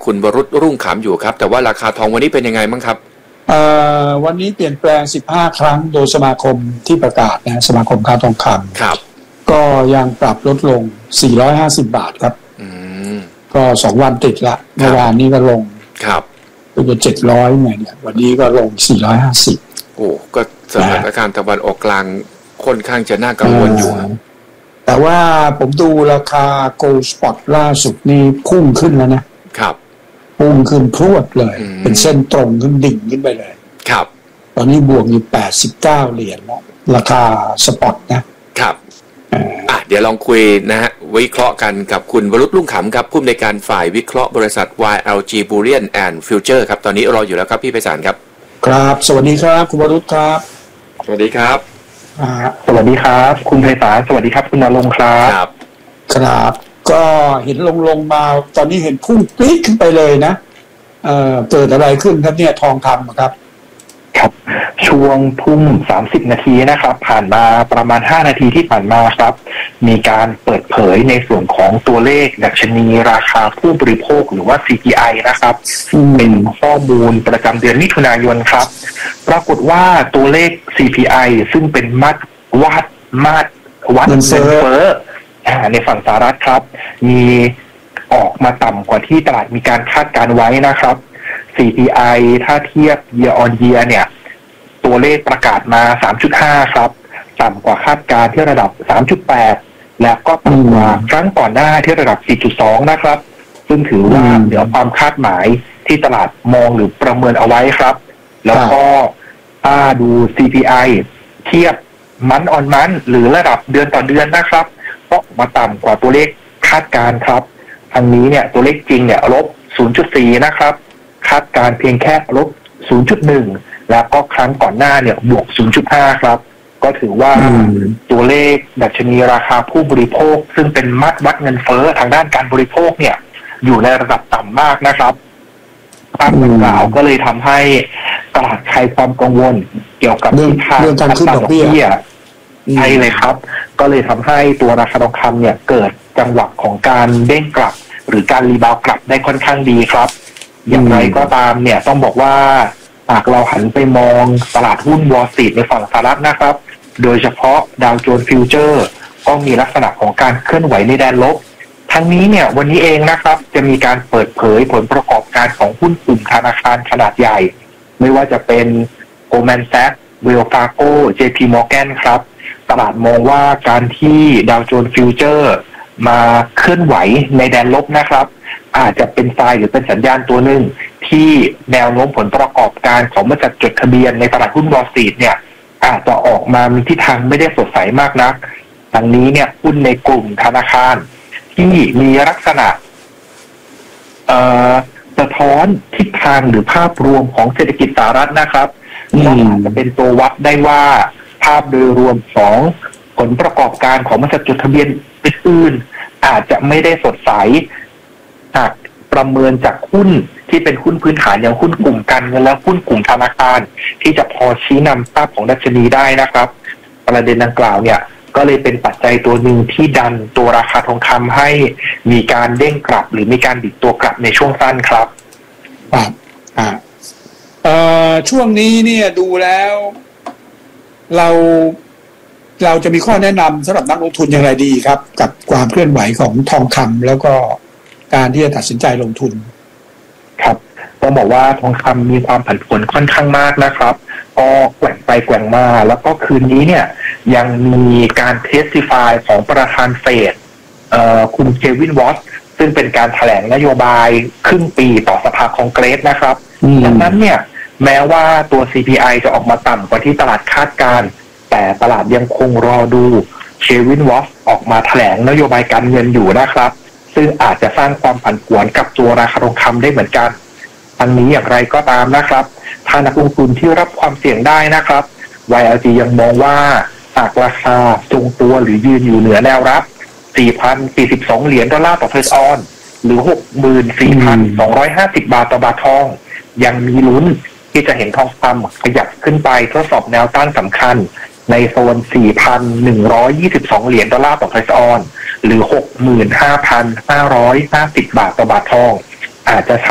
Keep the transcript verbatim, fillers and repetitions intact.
คุณวรุษรุ่งขำอยู่ครับแต่ว่าราคาทองวันนี้เป็นยังไงบ้างครับวันนี้เปลี่ยนแปลงสิบห้าครั้งโดยสมาคมที่ประกาศนะสมาคมค้าทองคำครับก็ยังปรับลดลงสี่ร้อยห้าสิบบาทครับอืมก็สองวันติดละเมื่อวานนี้ก็ลงครับเป็นเจ็ดร้อยไงเนี่ยวันนี้ก็ลงสี่ร้อยห้าสิบโอ้ก็สถานการณ์ตะวันออกกลางค่อนข้างจะน่ากังวลอยู่แต่ว่าผมดูราคา Gold Spot ล่าสุดนี่พุ่งขึ้นแล้วนะครับพุ่งขึ้นพรวดเลยเป็นเส้นตรงขึ้นดิ่งขึ้นไปเลยครับตอนนี้บวกอยู่แปดสิบเก้าเหรียญแล้วราคาสปอตนะครับอ่ะเดี๋ยวลองคุยนะฮะวิเคราะห์กันกับคุณวรุษรุ่งขำครับผู้อำนวยการฝ่ายวิเคราะห์บริษัท วาย แอล จี Bullion and Future ครับตอนนี้รออยู่แล้วครับพี่ไพศาลครับครับสวัสดีครับคุณวรุษครับสวัสดีครับสวัสดีครับคุณไพศาลสวัสดีครับคุณณรงค์ครับครับครับก็เห็นลงลงมาตอนนี้เห็นพุ่งปรี๊ดขึ้นไปเลยนะเอ่อเกิดอะไรขึ้นครับเนี่ยทองคำครับครับช่วงทุ่มสามสิบนาทีนะครับผ่านมาประมาณห้านาทีที่ผ่านมาครับมีการเปิดเผยในส่วนของตัวเลขดัชนีราคาผู้บริโภคหรือว่า ซี พี ไอ นะครับเป็นข้อมูลประจำเดือนมิถุนายนครับปรากฏว่าตัวเลข ซี พี ไอ ซึ่งเป็นมาตรวัดมาตรวัดเงินเฟ้อในฝั่งสหรัฐครับมีออกมาต่ำกว่าที่ตลาดมีการคาดการไว้นะครับ ซี พี ไอ ถ้าเทียบ year on year เนี่ยตัวเลขประกาศมา สามจุดห้า ครับต่ำกว่าคาดการที่ระดับ สามจุดแปด และก็ต่ำกว่าครั้งก่อนหน้าที่ระดับ สี่จุดสอง นะครับซึ่งถือว่าเหนือความคาดหมายที่ตลาดมองหรือประเมินเอาไว้ครับแล้วก็ถ้าดู ซี พี ไอ เทียบมันออนมันหรือระดับเดือนต่อเดือนนะครับก็มาต่ำกว่าตัวเลขคาดการครับทางนี้เนี่ยตัวเลขจริงเนี่ยลบ ศูนย์จุดสี่ นะครับคาดการเพียงแค่ลบ ศูนย์จุดหนึ่ง แล้วก็ครั้งก่อนหน้าเนี่ยบวก ศูนย์จุดห้า ครับก็ถือว่าตัวเลขดัชนีราคาผู้บริโภคซึ่งเป็นมาตรวัดเงินเฟ้อทางด้านการบริโภคเนี่ยอยู่ในระดับต่ำมากนะครับภาพดังกล่าวก็เลยทำให้ตลาดคลายความกังวลเกี่ยวกับทิศทางการขึ้นดอกเบี้ยใช่เลยครับก็เลยทำให้ตัวราคาทองคำเนี่ยเกิดจังหวะของการเด้งกลับหรือการรีบาวกลับได้ค่อนข้างดีครับอย่างไรก็ตามเนี่ยต้องบอกว่าหากเราหันไปมองตลาดหุ้นวอลล์สตรีทในฝั่งสหรัฐนะครับโดยเฉพาะดาวโจนส์ฟิวเจอร์ก็มีลักษณะของการเคลื่อนไหวในแดนลบทั้งนี้เนี่ยวันนี้เองนะครับจะมีการเปิดเผยผลประกอบการของหุ้นกลุ่มธนาคารขนาดใหญ่ไม่ว่าจะเป็น Goldman Sachs Wells Fargo เจ พี Morgan ครับตลาดมองว่าการที่ดาวโจนส์ฟิวเจอร์มาเคลื่อนไหวในแดนลบนะครับอาจจะเป็นไซน์หรือเป็นสัญญาณตัวหนึ่งที่แนวโน้มผลประกอบการของบริษัทจดทะเบียนในตลาดหุ้นวอลล์สตรีทเนี่ยอาจจะออกมามีทิศทางไม่ได้สดใสมากนักดังนี้เนี่ยหุ้นในกลุ่มธนาคารที่มีลักษณะเอ่อสะท้อนทิศทางหรือภาพรวมของเศรษฐกิจสหรัฐนะครับก็อาจจะเป็นตัววัดได้ว่าภาพโดยรวมของผลประกอบการของบริษัทจดทะเบียนอื่นๆอาจจะไม่ได้สดใสหากประเมินจากหุ้นที่เป็นหุ้นพื้นฐานอย่างหุ้นกลุ่มการเงินและหุ้นกลุ่มธนาคารที่จะพอชี้นำภาพของดัชนีได้นะครับประเด็นดังกล่าวเนี่ยก็เลยเป็นปัจจัยตัวหนึ่งที่ดันตัวราคาทองคำให้มีการเด้งกลับหรือมีการดิดตัวกลับในช่วงสั้นครับครับอ่าเอ่อช่วงนี้เนี่ยดูแล้วเราเราจะมีข้อแนะนำสำหรับนักลงทุนอย่างไรดีครับกับความเคลื่อนไหวของทองคำแล้วก็การที่จะตัดสินใจลงทุนครับต้องบอกว่าทองคำมีความผันผวนค่อนข้างมากนะครับก็แกว่งไปแกว่งมาแล้วก็คืนนี้เนี่ยยังมีการเทสติฟายของประธานเฟดเอ่อคุณเควินวอตซึ่งเป็นการแถลงนโยบายครึ่งปีต่อสภาคองเกรสนะครับดังนั้นเนี่ยแม้ว่าตัว ซี พี ไอ จะออกมาต่ำกว่าที่ตลาดคาดการณ์แต่ตลาดยังคงรอดูเควินวอตออกมาแถลงนโยบายการเงินอยู่นะครับซึ่งอาจจะสร้างความผันผวนกับตัวราคาทองคำได้เหมือนกันทั้งนี้อย่างไรก็ตามนะครับถ้านักลงทุนที่รับความเสี่ยงได้นะครับ วาย แอล จี ยังมองว่าหากราคาทรงตัวหรือยืนอยู่เหนือแนวรับ สี่พันสี่สิบสอง เหรียญดอลลาร์ต่อเทรดออนหรือ หกหมื่นสี่พันสองร้อยห้าสิบ บาทต่อบาททองยังมีลุ้นที่จะเห็นทองคำขยับขึ้นไปทดสอบแนวต้านสำคัญในโซน สี่พันหนึ่งร้อยยี่สิบสอง เหรียญดอลลาร์ต่อเทรดออนหรือ หกหมื่นห้าพันห้าร้อยห้าสิบ บาทต่อบาททองอาจจะท